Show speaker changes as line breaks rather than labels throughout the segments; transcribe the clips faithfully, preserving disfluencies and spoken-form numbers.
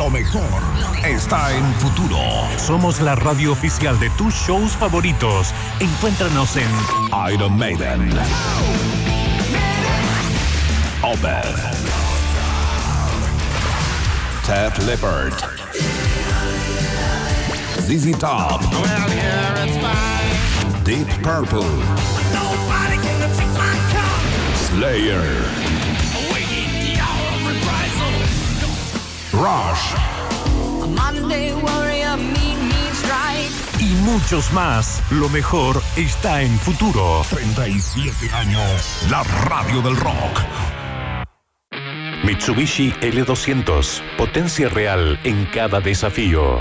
Lo mejor está en Futuro.
Somos la radio oficial de tus shows favoritos. Encuéntranos en
Iron Maiden, Opeth, Def Leppard, Z Z Top, Deep Purple, Slayer, Rush
y muchos más. Lo mejor está en Futuro.
treinta y siete años, la radio del rock.
Mitsubishi L doscientos, potencia real en cada desafío.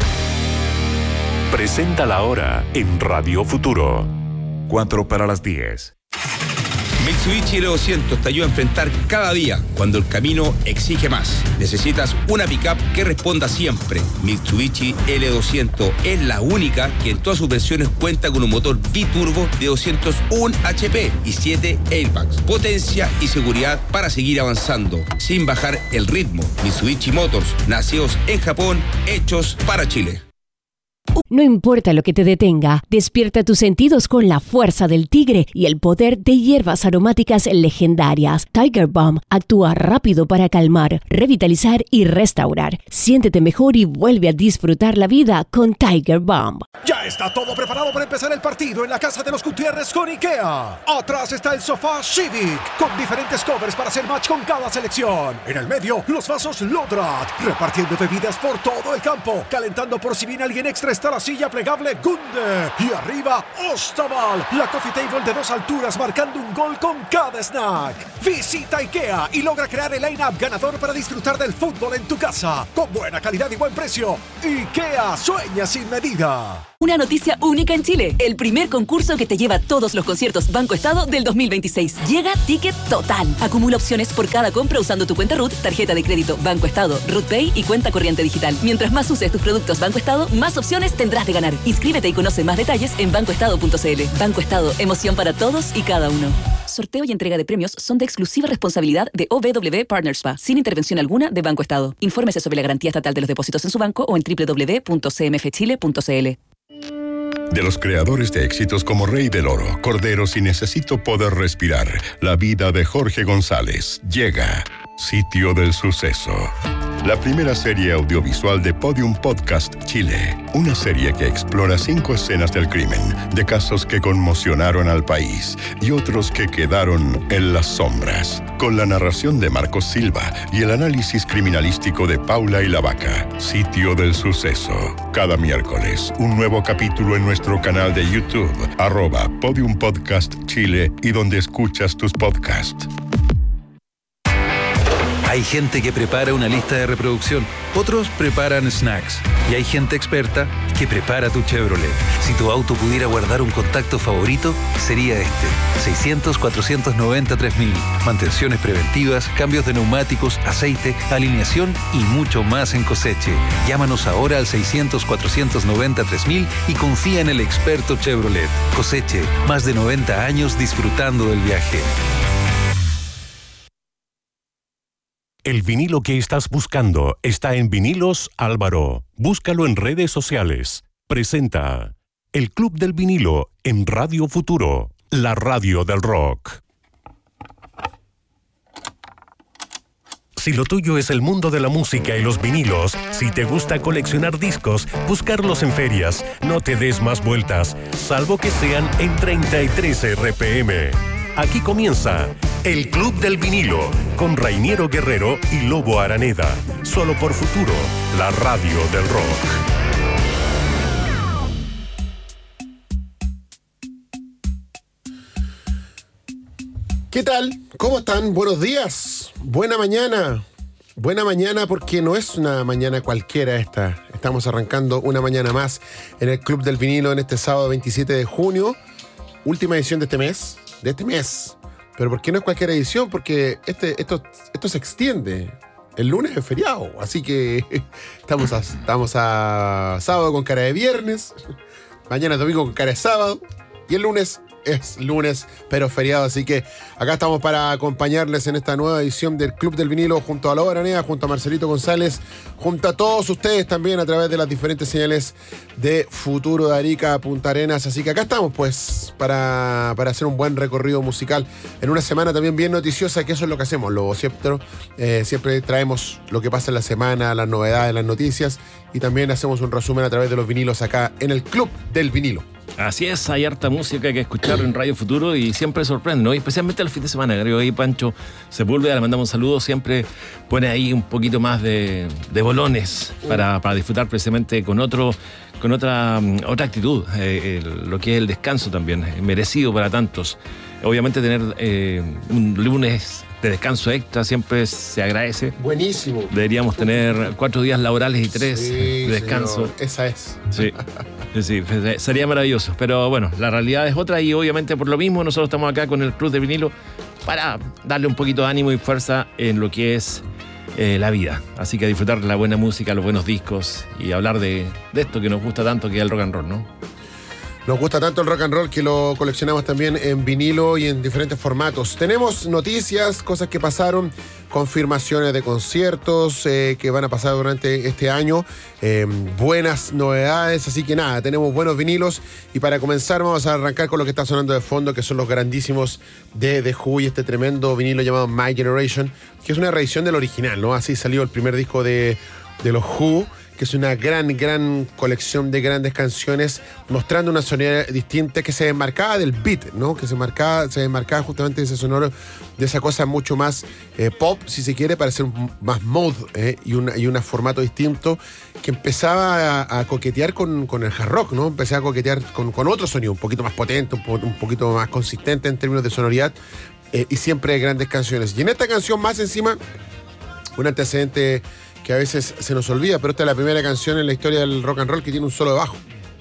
Presenta la hora en Radio Futuro. Cuatro para las diez.
Mitsubishi L doscientos te ayuda a enfrentar cada día cuando el camino exige más. Necesitas una pickup que responda siempre. Mitsubishi L doscientos es la única que en todas sus versiones cuenta con un motor biturbo de doscientos uno H P y siete airbags. Potencia y seguridad para seguir avanzando sin bajar el ritmo. Mitsubishi Motors, nacidos en Japón, hechos para Chile.
No importa lo que te detenga, despierta tus sentidos con la fuerza del tigre y el poder de hierbas aromáticas legendarias. Tiger Balm actúa rápido para calmar, revitalizar y restaurar. Siéntete mejor y vuelve a disfrutar la vida con Tiger Balm.
Ya está todo preparado para empezar el partido en la casa de los Gutiérrez con IKEA. Atrás está el sofá Civic con diferentes covers para hacer match con cada selección. En el medio, los vasos Lodrat, repartiendo bebidas por todo el campo, calentando por si viene alguien extra está la silla plegable Gunde. Y arriba, Ostaval, la coffee table de dos alturas marcando un gol con cada snack. Visita IKEA y logra crear el line-up ganador para disfrutar del fútbol en tu casa. Con buena calidad y buen precio. IKEA, sueña sin medida.
Una noticia única en Chile. El primer concurso que te lleva todos los conciertos Banco Estado del dos mil veintiséis. Llega Ticket Total. Acumula opciones por cada compra usando tu cuenta R U T, tarjeta de crédito Banco Estado, R U T Pay y cuenta corriente digital. Mientras más uses tus productos Banco Estado, más opciones tendrás de ganar. Inscríbete y conoce más detalles en banco estado punto c l. Banco Estado, emoción para todos y cada uno. Sorteo y entrega de premios son de exclusiva responsabilidad de O B W Partners S P A, sin intervención alguna de Banco Estado. Infórmese sobre la garantía estatal de los depósitos en su banco o en doble u doble u doble u punto c m f chile punto c l.
De los creadores de éxitos como Rey del Oro, Corderos y Necesito Poder Respirar, la vida de Jorge González, llega Sitio del Suceso. La primera serie audiovisual de Podium Podcast Chile. Una serie que explora cinco escenas del crimen, de casos que conmocionaron al país y otros que quedaron en las sombras. Con la narración de Marcos Silva y el análisis criminalístico de Paula y la Vaca. Sitio del Suceso. Cada miércoles, un nuevo capítulo en nuestro canal de YouTube, arroba Podium Podcast Chile y donde escuchas tus podcasts.
Hay gente que prepara una lista de reproducción, otros preparan snacks y hay gente experta que prepara tu Chevrolet. Si tu auto pudiera guardar un contacto favorito, sería este. seiscientos, cuatrocientos noventa, tres mil. Mantenciones preventivas, cambios de neumáticos, aceite, alineación y mucho más en Coseche. Llámanos ahora al seiscientos, cuatrocientos noventa, tres mil y confía en el experto Chevrolet. Coseche, más de noventa años disfrutando del viaje.
El vinilo que estás buscando está en Vinilos Álvaro. Búscalo en redes sociales. Presenta El Club del Vinilo en Radio Futuro, la radio del rock. Si lo tuyo es el mundo de la música y los vinilos, si te gusta coleccionar discos, buscarlos en ferias, no te des más vueltas, salvo que sean en treinta y tres R P M. Aquí comienza El Club del Vinilo con Rainiero Guerrero y Lobo Araneda. Solo por Futuro, la radio del rock.
¿Qué tal? ¿Cómo están? Buenos días. Buena mañana. Buena mañana porque no es una mañana cualquiera esta. Estamos arrancando una mañana más en el Club del Vinilo en este sábado veintisiete de junio. Última edición de este mes. De este mes. Pero ¿por qué no es cualquier edición? Porque este, esto, esto se extiende. El lunes es feriado. Así que estamos a, estamos a sábado con cara de viernes. Mañana domingo con cara de sábado. Y el lunes es lunes, pero feriado, así que acá estamos para acompañarles en esta nueva edición del Club del Vinilo junto a Loba Aranea, junto a Marcelito González, junto a todos ustedes también a través de las diferentes señales de Futuro de Arica a Punta Arenas. Así que acá estamos pues para, para hacer un buen recorrido musical en una semana también bien noticiosa, que eso es lo que hacemos, Lobo, siempre, eh, siempre traemos lo que pasa en la semana, las novedades, las noticias, y también hacemos un resumen a través de los vinilos acá en el Club del Vinilo.
Así es, hay harta música que escuchar en Radio Futuro y siempre sorprende, ¿no? Y especialmente el fin de semana. Creo que ahí Pancho Sepúlveda, le mandamos un saludo, siempre pone ahí un poquito más de, de bolones para, para disfrutar precisamente con otro, con otra, otra actitud, eh, el, lo que es el descanso también, merecido para tantos. Obviamente tener eh, un lunes de descanso extra siempre se agradece.
Buenísimo.
Deberíamos tener cuatro días laborales y tres
sí,
de descanso.
Señor. Esa es.
Sí. Sí, sería maravilloso. Pero bueno, la realidad es otra y obviamente por lo mismo nosotros estamos acá con el Club de Vinilo para darle un poquito de ánimo y fuerza en lo que es eh, la vida. Así que disfrutar la buena música, los buenos discos y hablar de, de esto que nos gusta tanto, que es el rock and roll, ¿no?
Nos gusta tanto el rock and roll que lo coleccionamos también en vinilo y en diferentes formatos. Tenemos noticias, cosas que pasaron, confirmaciones de conciertos eh, que van a pasar durante este año, eh, buenas novedades, así que nada, tenemos buenos vinilos y para comenzar vamos a arrancar con lo que está sonando de fondo, que son los grandísimos de The Who y este tremendo vinilo llamado My Generation, que es una reedición del original, ¿no? Así salió el primer disco de, de los Who, que es una gran, gran colección de grandes canciones mostrando una sonoridad distinta que se desmarcaba del beat, ¿no? Que se marcaba, se desmarcaba justamente de ese sonoro, de esa cosa mucho más eh, pop, si se quiere, para ser más mode eh, y un y un formato distinto que empezaba a, a coquetear con, con el hard rock, ¿no? Empecé a coquetear con, con otro sonido, un poquito más potente, un, po, un poquito más consistente en términos de sonoridad eh, y siempre grandes canciones. Y en esta canción más encima, un antecedente que a veces se nos olvida, pero esta es la primera canción en la historia del rock and roll que tiene un solo de bajo.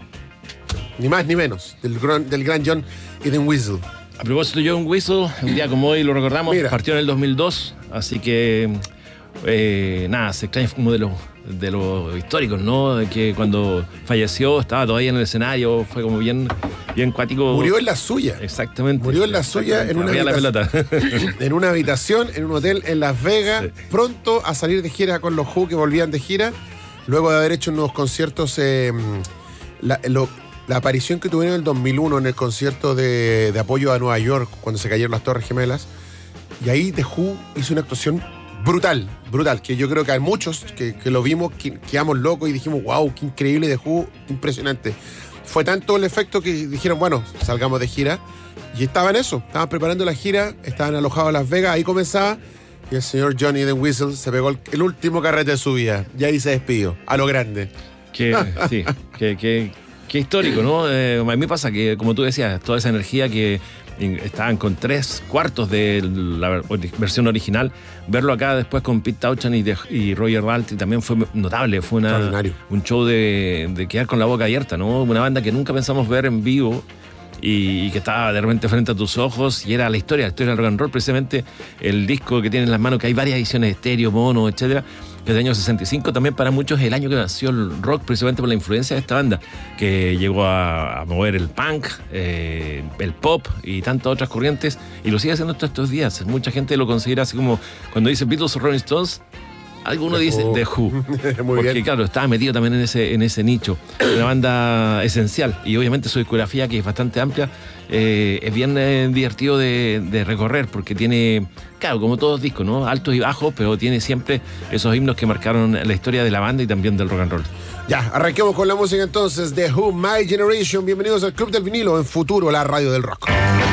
Ni más ni menos, del gran, del gran John Entwistle.
A propósito de John Entwistle, un día como hoy lo recordamos,
Mira.
Partió en el dos mil dos, así que eh, nada, se extraña como de los de los históricos, ¿no? De que cuando falleció estaba todavía en el escenario, fue como bien, bien cuático.
Murió en la suya.
Exactamente.
Murió en la suya en una,
la pelota.
en una habitación, en un hotel en Las Vegas, sí. Pronto a salir de gira con los Who, que volvían de gira, luego de haber hecho unos conciertos, eh, la, lo, la aparición que tuvieron en el dos mil uno en el concierto de, de apoyo a Nueva York, cuando se cayeron las Torres Gemelas, y ahí The Who hizo una actuación brutal, brutal, que yo creo que hay muchos que, que lo vimos, que quedamos locos y dijimos, wow, qué increíble The Who, impresionante. Fue tanto el efecto que dijeron, bueno, salgamos de gira, y estaban eso, estaban preparando la gira, estaban alojados en Las Vegas, ahí comenzaba, y el señor Johnny Entwistle se pegó el, el último carrete de su vida, y ahí se despidió, a lo grande.
Que, sí, que, que, que histórico, ¿no? Eh, a mí pasa que, como tú decías, toda esa energía que estaban con tres cuartos de la versión original, verlo acá después con Pete Townshend y, de, y Roger Daltrey también fue notable, fue una, un show de, de quedar con la boca abierta, ¿no? Una banda que nunca pensamos ver en vivo y, y que estaba de repente frente a tus ojos y era la historia, la historia del rock and roll, precisamente el disco que tiene en las manos, que hay varias ediciones de estéreo, mono, etcétera, que es del año sesenta y cinco, también para muchos es el año que nació el rock, precisamente por la influencia de esta banda, que llegó a, a mover el punk, eh, el pop y tantas otras corrientes, y lo sigue haciendo hasta estos días. Mucha gente lo considera así como, cuando dice Beatles o Rolling Stones, alguno dice The Who.
Muy
porque
bien.
claro, estaba metido también en ese, en ese nicho. Una banda esencial. Y obviamente su discografía, que es bastante amplia, eh, es bien eh, divertido de, de recorrer, porque tiene, claro, como todos discos, ¿no? Altos y bajos, pero tiene siempre esos himnos que marcaron la historia de la banda y también del rock and roll.
Ya, arranquemos con la música entonces. The Who, My Generation. Bienvenidos al Club del Vinilo en Futuro, la radio del rock.